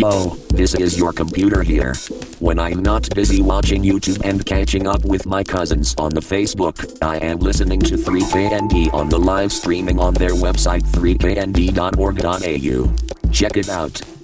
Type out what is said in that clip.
Hello, this is your computer here. When I'm not busy watching YouTube and catching up with my cousins on the Facebook, I am listening to 3KND on the live streaming on their website 3knd.org.au. Check it out.